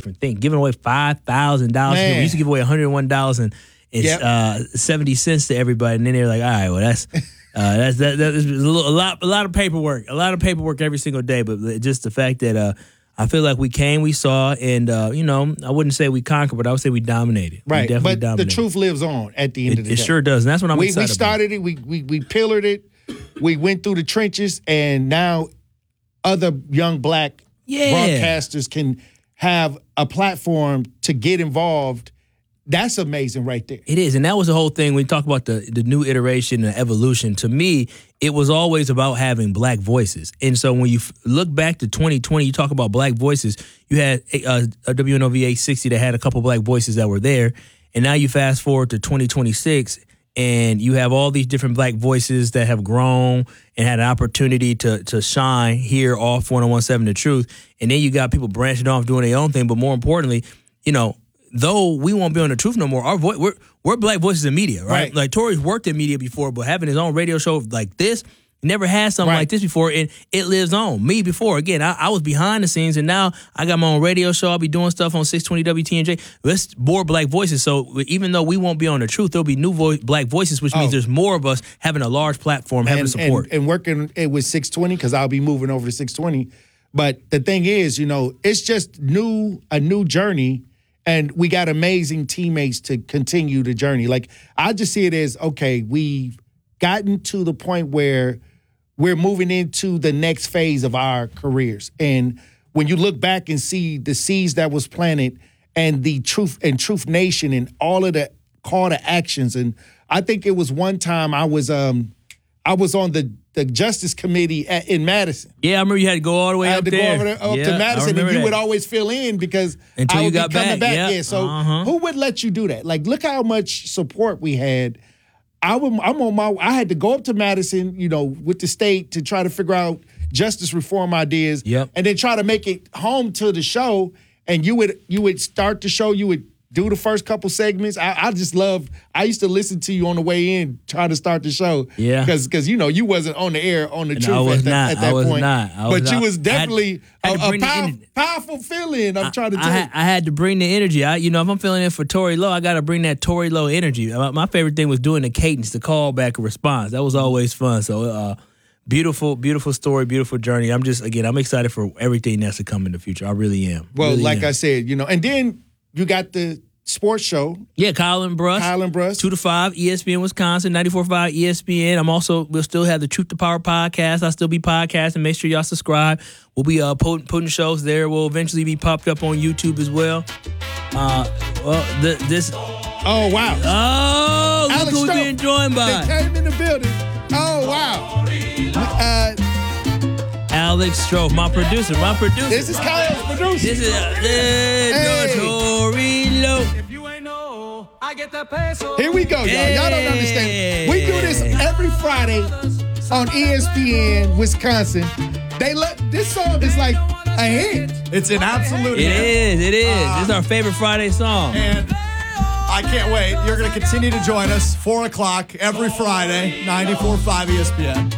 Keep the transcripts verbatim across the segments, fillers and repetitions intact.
different thing. Giving away five thousand dollars. We used to give away one hundred one dollars and it's yep. uh, seventy cents to everybody. And then they're like, all right, well, that's uh, that's that, that's a, little, a lot a lot of paperwork. A lot of paperwork every single day. But just the fact that uh, I feel like we came, we saw, and, uh, you know, I wouldn't say we conquered, but I would say we dominated. Right, we definitely but dominated. the truth lives on at the end it, of the it day. It sure does, and that's what I'm we, excited We started about. it, we, we, we pillared it, we went through the trenches, and now other young black yeah. broadcasters can have a platform to get involved. That's amazing right there. It is, and that was the whole thing when you talk about the, the new iteration and evolution. To me, it was always about having black voices. And so when you f- look back to twenty twenty, you talk about black voices, you had uh, a W N O V eight sixty that had a couple black voices that were there, and now you fast forward to twenty twenty-six, and you have all these different black voices that have grown and had an opportunity to to shine here off one oh one point seven The Truth. And then you got people branching off doing their own thing, but more importantly, you know, though we won't be on The Truth no more, our vo- we're we're black voices in media, right? right? Like Tory's worked in media before, but having his own radio show like this, never had something right. like this before, and it lives on. Me before, again, I, I was behind the scenes, and now I got my own radio show. I'll be doing stuff on six twenty W T N J. Let's more black voices. So even though we won't be on The Truth, there'll be new vo- black voices, which means oh. there's more of us having a large platform, having and, support. And, and working it with six twenty, because I'll be moving over to six twenty. But the thing is, you know, it's just new a new journey. And we got amazing teammates to continue the journey. Like, I just see it as, okay, we've gotten to the point where we're moving into the next phase of our careers. And when you look back and see the seeds that was planted and the Truth and Truth Nation and all of the call to actions. And I think it was one time I was um I was on the, the Justice Committee at, in Madison. Yeah, I remember you had to go all the way I up had to there. go over there, up yeah, to Madison, and you that. would always fill in because Until I would you got be coming back. back. Yep. Yeah, so uh-huh. who would let you do that? Like, look how much support we had. I would, I'm on my. I had to go up to Madison, you know, with the state to try to figure out justice reform ideas, yep. and then try to make it home to the show. And you would you would start the show. You would do the first couple segments. I, I just love. I used to listen to you on the way in, trying to start the show. Yeah, because because you know you wasn't on the air on the no, Truth I was at that, not. at that I was point. Not. I was but not. you was definitely I had, I had a, a power, powerful feeling. I'm I, trying to tell I, you. I had to bring the energy. I, you know, if I'm feeling it for Tory Lowe, I got to bring that Tory Lowe energy. My, my favorite thing was doing the cadence, the call back, and response. That was always fun. So. uh Beautiful, beautiful story, beautiful journey. I'm just, again, I'm excited for everything that's to come in the future. I really am. Well, really like am. I said, you know, and then you got the sports show. Yeah, Kyle and Bruss. Kyle and Bruss. two to five, E S P N Wisconsin, ninety-four point five E S P N. I'm also, we'll still have the Truth to Power podcast. I'll still be podcasting. Make sure y'all subscribe. We'll be uh, putting, putting shows there. We'll eventually be popped up on YouTube as well. Uh, well, the, this. Oh, wow. Oh, Alex look who we're being joined by. They came in the building. Oh, wow. Uh, Alex Stroh, my producer, my producer. This is Kyle's producer. This is uh, hey. Tory Lowe. Here we go, y'all. Hey. Y'all don't understand. We do this every Friday on E S P N Wisconsin. They let this song is like a hit. It's an absolute It hit. is, it is. Uh, this is our favorite Friday song. And I can't wait. You're going to continue to join us, four o'clock every Friday, ninety-four point five E S P N.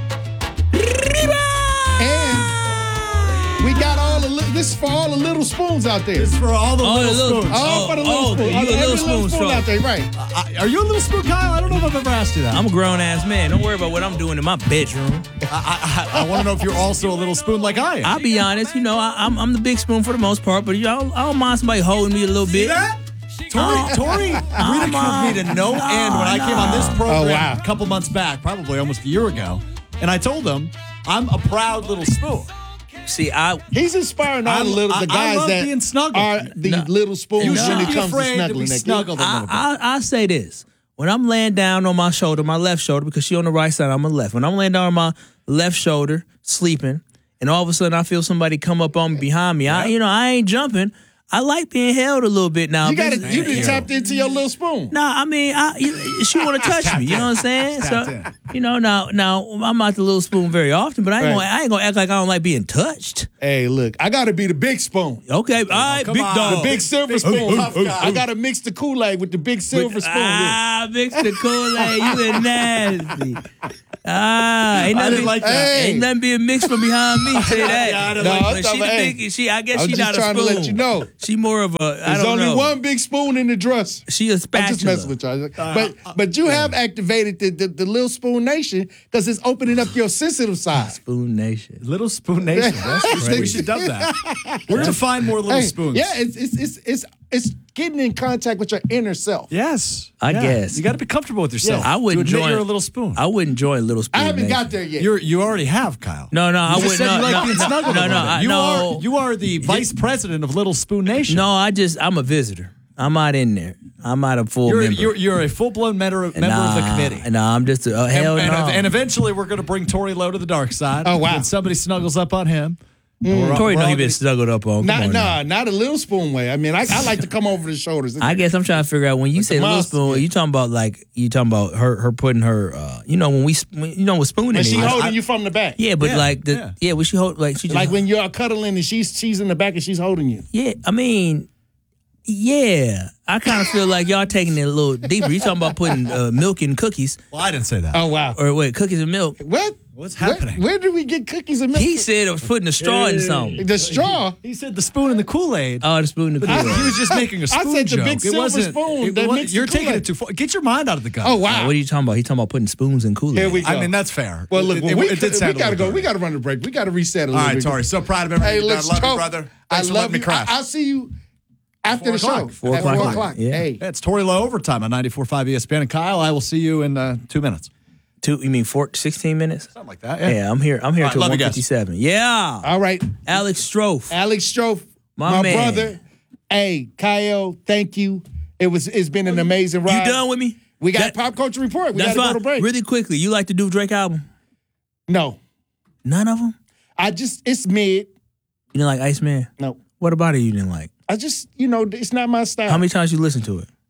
And we got all the, li- this is for all the little spoons out there. This is for all the All little, the little- spoons. All for the little oh, spoon. you a Every little spoon, spoon Stroh. out there, right. Uh, are you a little spoon, Kyle? I don't know if I've ever asked you that. I'm a grown-ass man. Don't worry about what I'm doing in my bedroom. I, I, I want to know if you're also a little spoon like I am. I'll be honest. You know, I, I'm, I'm the big spoon for the most part, but y'all, I don't mind somebody holding me a little See bit. that? Tory, Tory ridiculed me to no end when I came on this program Oh, wow. a couple months back, probably almost a year ago. And I told him, I'm a proud little spoon. See, I He's inspiring all I- the little the I- I guys love that being snuggled. are the No. little spoons You when shouldn't it be comes to afraid to snuggling. be that snuggled a I, little bit. I, I say this. When I'm laying down on my shoulder, my left shoulder, because she on the right side, I'm on the left. When I'm laying down on my left shoulder, sleeping, and all of a sudden I feel somebody come up on me behind me, I, you know, I ain't jumping. I like being held a little bit now. You got to This- you done tapped into your little spoon. Nah, I mean, I, you, she want to touch me. You know what I'm saying? Tapped So, in. you know, now, now I'm not the little spoon very often, but I ain't Right. gonna, I ain't gonna act like I don't like being touched. Hey, look, I got to be the big spoon. Okay, all right, come big on. dog. The big silver Big spoon. tough guy. I got to mix the Kool-Aid with the big silver spoon. Ah, mix the Kool-Aid. You been nasty. Ah, ain't I nothing, didn't like that. Hey. ain't nothing being mixed from behind me. Say that. Yeah, I didn't No, like I'm But talking she the about, hey, big, she, I guess I'm she just not a trying spoon. to let you know. She more of a. I There's don't only know. one big spoon in the dress. She a spatula. I'm just messing with y'all. But but you have activated the, the, the Little Spoon Nation because it's opening up your sensitive side. Spoon Nation. Little Spoon Nation. That's great. We should dub that. We're going to find more little Hey, spoons. Yeah, it's it's it's it's it's getting in contact with your inner self. Yes. I Yeah. guess. You got to be comfortable with yourself. I wouldn't to admit join. you're a little spoon. I wouldn't join Little Spoon. I haven't Nation. got there yet. You're, you already have, Kyle. No, no, you I just wouldn't. said No, you like no, being no, snuggled no, a no, little bit. I- You no. are you are the vice president of Little Spoon Nation. No, I just I'm a visitor. I'm not in there. I'm not a full You're, member. you're you're a full blown member, member nah, of the committee. Nah, I'm just a uh, hell and, no. and, and eventually we're going to bring Tory Lowe to the dark side. Oh, wow. When somebody snuggles up on him. We're- Tory we're know all he been gonna- snuggled up on. Come Not, on now. nah, not a Little Spoon way. I mean, I, I like to come over the shoulders. I guess I'm trying to figure out when you With say the Little monster, Spoon, yeah. you talking about like you talking about her her putting her uh you know when we when, you know with spooning when me. she I- holding I- you from the back. yeah, but Yeah, like the yeah. yeah, when she hold like she just Like when you're cuddling and she's she's in the back and she's holding you. yeah, I mean yeah, I kind of feel like y'all taking it a little deeper. You talking about putting uh, milk in cookies Well, I didn't say that. Oh wow. or wait, cookies and milk? What? What's Where- happening? Where, did we get cookies and milk? He said it was putting a straw in something. the straw. He said the spoon in the Kool-Aid. Oh, the spoon in the He Kool-Aid. was just making a I spoon said the joke. big It silver wasn't- spoon it that wa- mixed You're the taking Kool-Aid. it too far. Get your mind out of the gun. Oh Uh, wow. what are you talking about? He talking about putting spoons in Kool-Aid. Here we go. I mean, that's fair. Well, look, it, well, it, we, it did sound we gotta a go. little We dirty. gotta run a break. We gotta reset a All little right, bit. Tori. So proud of everything Hey, you've done. let's Love go. you, brother. I Thanks for love letting me you. crash. I, I'll see you after Four the show. o'clock. Four At o'clock. Four o'clock. Yeah. Hey, Yeah, it's Tory Lowe overtime on ninety-four point five E S P N. And Kyle, I will see you in uh, two minutes. Two, you mean four, sixteen minutes? Something like that. Yeah, Yeah. I'm here. I'm here All right, till love you one guys. fifty-seven. Yeah. all right. Alex Strofe. Alex Strofe, My my, man. brother. Hey, Kyle, thank you. It was. It's been an amazing You ride. done with me? We got That- pop culture report. We got That's to go fine. to break. Really quickly, you like to do Drake album? No, None of them? I just it's mid. You didn't like Iceman? No, What about it you didn't like? I just you know it's not my style. How many times you listened to it?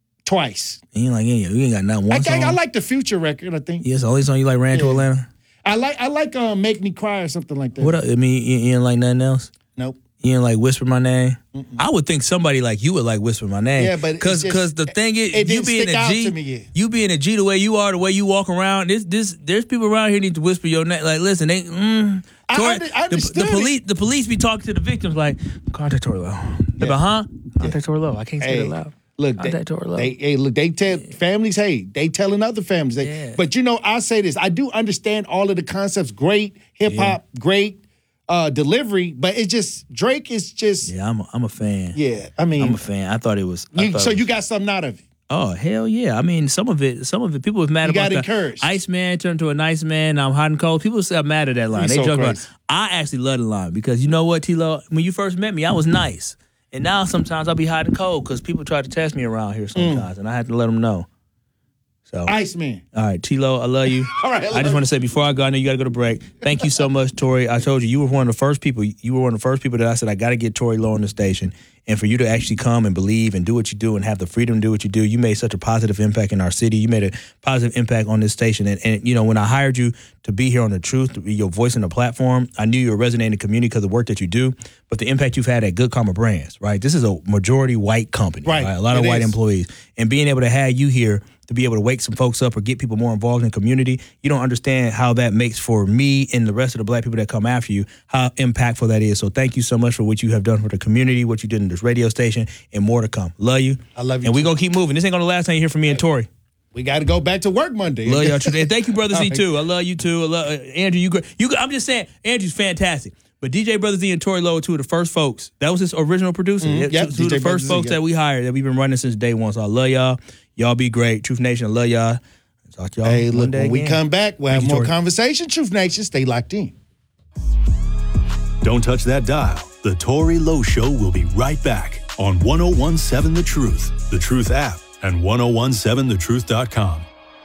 Twice. And you like, yeah, you ain't got nothing. One I, song? I, I like the Future record. I think. Yeah, it's the only song you like ran to Yeah. Atlanta? I like I like um, Make Me Cry or something like that. What up? I mean, you, you didn't like nothing else? Nope. You didn't like Whisper My Name? I would think somebody like you would like Whisper My Name. Yeah, but it because just- the thing is, it you didn't being stick a out G, to me yet. you being a G the way you are, the way you walk around. This this there's people around here need to whisper your name. Like, listen, they. Mm, I Tory- under- I the, understood the it. police the police be talking to the victims like, contact Tory Lowe. They be, huh? Contact Tory Lowe. I can't say Hey, it loud. Look, they, Contact Tory Lowe. they, hey, look, they tell families, hey, they telling other families. They, Yeah. But you know, I say this, I do understand all of the concepts. Great hip hop, great uh, delivery, but it's just Drake is just yeah. Yeah, I'm a, I'm a fan. I I'm mean, a fan. I thought it was. I you, thought so it was- you got something out of it. Oh hell yeah! I mean, some of it, some of it, people was mad You about got the encouraged. Iceman turned to a nice man. I'm hot and cold. People still mad at that line. He's They so joke about. crazy. I actually love the line because you know what, T-Lo? When you first met me, I was nice, and now sometimes I'll be hot and cold because people try to test me around here sometimes, and I have to let them know. So, Iceman. all right, T-Lo, I love you. All right, I I, love just you. want to say before I go, I know you got to go to break. Thank you so much, Tori. I told you you were one of the first people. You were one of the first people that I said I got to get Tori Lowe on the station, and for you to actually come and believe and do what you do and have the freedom to do what you do, you made such a positive impact in our city. You made a positive impact on this station, and, and you know when I hired you to be here on The Truth, to be your voice in the platform, I knew you were resonating in the community because of the work that you do, but the impact you've had at Good Karma Brands, right? This is a majority white company, Right. A lot of It white is. employees, and being able to have you here to be able to wake some folks up or get people more involved in the community, you don't understand how that makes for me and the rest of the black people that come after you, how impactful that is. So thank you so much for what you have done for the community, what you did in this radio station, and more to come. Love you. I love you And we're too. going to keep moving. This ain't going to last time you hear from me and Tori. We got to go back to work Monday. Love y'all. And thank you, Brother Z, All right. too. I love you, too. I love, uh, Andrew, you, great. you. I'm just saying, Andrew's fantastic. But D J Brother Z and Tori Lowe, two of the first folks. That was his original producer. Mhm. Yeah, Yep, two, two of D J the first Brother Z, folks yep. that we hired that we've been running since day one. So I love y'all. Y'all be great. Truth Nation, I love y'all. Talk to y'all Hey, one look, day when we again. come back, we'll Thank have you, more Tori. conversation. Truth Nation, stay locked in. Don't touch that dial. The Tory Lowe Show will be right back on one oh one seven The Truth, The Truth app, and ten seventeen the truth dot com.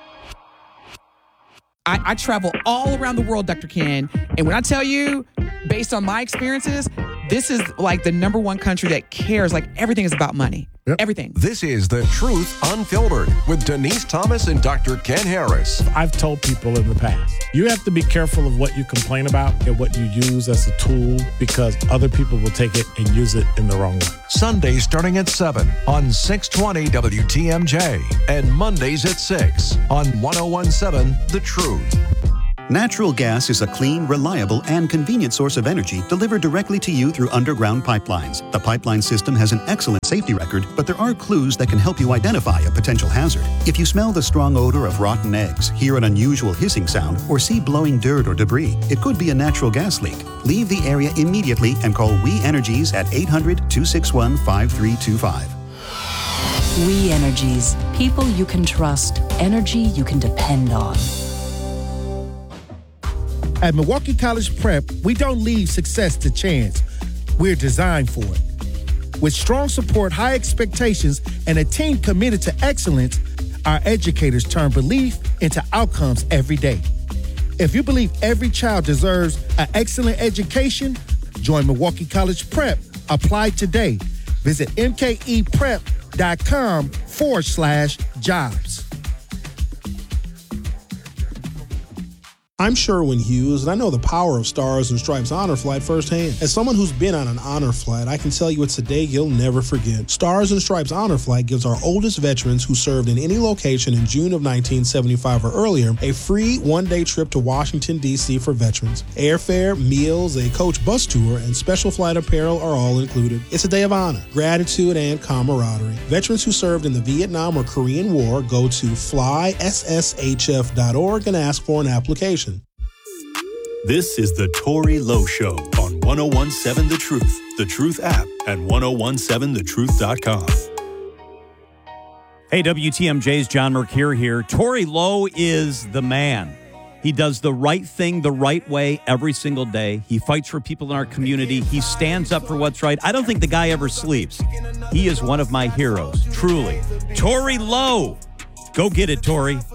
I, I travel all around the world, Doctor Ken. And when I tell you, based on my experiences, this is like the number one country that cares. Like everything is about money. Yep. Everything. This is The Truth Unfiltered with Denise Thomas and Doctor Ken Harris. I've told people in the past, you have to be careful of what you complain about and what you use as a tool because other people will take it and use it in the wrong way. Sundays starting at seven on six twenty W T M J and Mondays at six on ten seventeen The Truth. Natural gas is a clean, reliable, and convenient source of energy delivered directly to you through underground pipelines. The pipeline system has an excellent safety record, but there are clues that can help you identify a potential hazard. If you smell the strong odor of rotten eggs, hear an unusual hissing sound, or see blowing dirt or debris, it could be a natural gas leak. Leave the area immediately and call We Energies at eight hundred, two six one, five three two five. We Energies. People you can trust. Energy you can depend on. At Milwaukee College Prep, we don't leave success to chance. We're designed for it. With strong support, high expectations, and a team committed to excellence, our educators turn belief into outcomes every day. If you believe every child deserves an excellent education, join Milwaukee College Prep. Apply today. Visit mkeprep.com forward slash jobs. I'm Sherwin Hughes, and I know the power of Stars and Stripes Honor Flight firsthand. As someone who's been on an honor flight, I can tell you it's a day you'll never forget. Stars and Stripes Honor Flight gives our oldest veterans who served in any location in June of nineteen seventy-five or earlier a free one-day trip to Washington, D C for veterans. Airfare, meals, a coach bus tour, and special flight apparel are all included. It's a day of honor, gratitude, and camaraderie. Veterans who served in the Vietnam or Korean War go to fly s s h f dot org and ask for an application. This is the Tory Lowe Show on one oh one seven The Truth, The Truth app, and ten seventeen the truth dot com. Hey, W T M J's John Mercure here. Tory Lowe is the man. He does the right thing the right way every single day. He fights for people in our community. He stands up for what's right. I don't think the guy ever sleeps. He is one of my heroes, truly. Tory Lowe. Go get it, Tory.